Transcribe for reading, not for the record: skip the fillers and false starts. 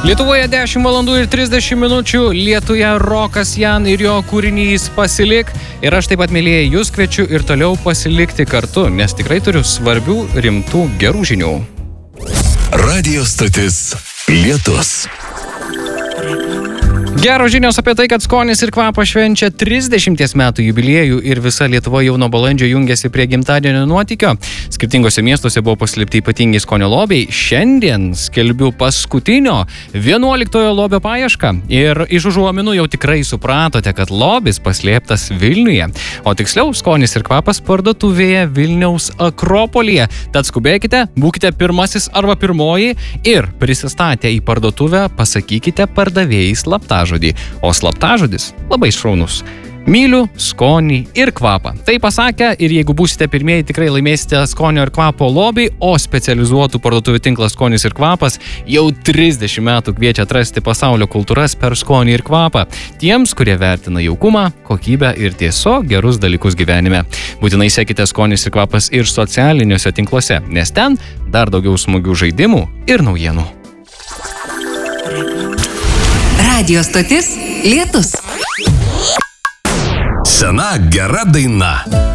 Lietuvoje 10 valandų ir 30 minučių, Lietuje Rokas Jan ir jo kūrinys Pasilik. Ir aš taip pat, mėlyjeji, jūs kviečiu ir toliau pasilikti kartu, nes tikrai turiu svarbių, rimtų, gerų žinių. Radio stotis Lietus. Geros žinios apie tai, kad skonis ir kvapas švenčia 30 metų jubiliejų ir visa Lietuva jau nuo balandžio jungiasi prie gimtadienio nuotykio. Skirtingose miestuose buvo paslėpti ypatingi skonio lobiai. Šiandien skelbiu paskutinio 11 lobio paiešką. Ir iš užuominų jau tikrai supratote, kad lobis paslėptas Vilniuje. O tiksliau, skonis ir kvapas parduotuvėje Vilniaus Akropolyje. Tad skubėkite, būkite pirmasis arba pirmoji ir prisistatę į parduotuvę pasakykite pardavėjai slaptažodį. O slaptažodis labai šaunus. Myliu skonį ir kvapą. Tai pasakę, ir jeigu būsite pirmieji, tikrai laimėsite skonio ir kvapo lobį, o specializuotų parduotuvių tinklas Skonis ir kvapas jau 30 metų kviečia atrasti pasaulio kultūras per skonį ir kvapą. Tiems, kurie vertina jaukumą, kokybę ir tiesiog gerus dalykus gyvenime. Būtinai sekite Skonis ir kvapas ir socialiniuose tinkluose, nes ten dar daugiau smagių žaidimų ir naujienų. Radio stotis Lietus. Sena gera daina.